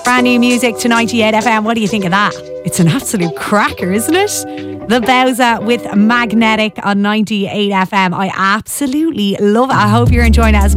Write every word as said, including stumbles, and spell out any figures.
Brand new music to ninety-eight F M. What do you think of that? It's an absolute cracker, isn't it? The Bowser with Magnetic on ninety-eight F M. I absolutely love it. I hope you're enjoying it as